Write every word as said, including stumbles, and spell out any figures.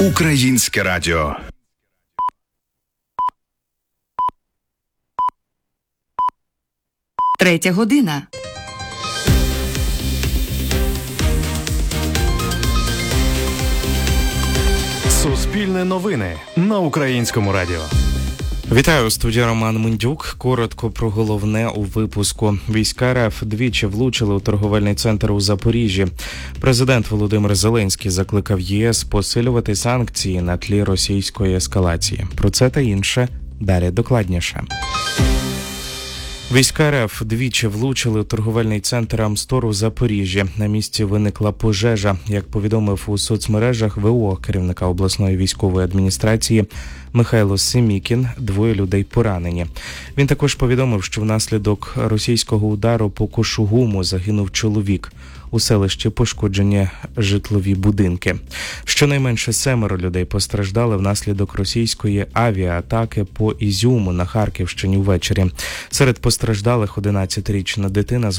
Українське радіо. Третя година. Суспільне новини на Українському радіо. Вітаю, студія Роман Мендюк. Коротко про головне у випуску. Війська РФ двічі влучили у торговельний центр у Запоріжжі. Президент Володимир Зеленський закликав ЄС посилювати санкції на тлі російської ескалації. Про це та інше далі докладніше. Війська РФ двічі влучили у торговельний центр Амстор у Запоріжжі. На місці виникла пожежа. Як повідомив у соцмережах ВО керівника обласної військової адміністрації Михайло Семікін, двоє людей поранені. Він також повідомив, що внаслідок російського удару по Кошугуму загинув чоловік. У селищі пошкоджені житлові будинки. Щонайменше семеро людей постраждали внаслідок російської авіаатаки по Ізюму на Харківщині ввечері. Серед постраждалих одинадцятирічна дитина з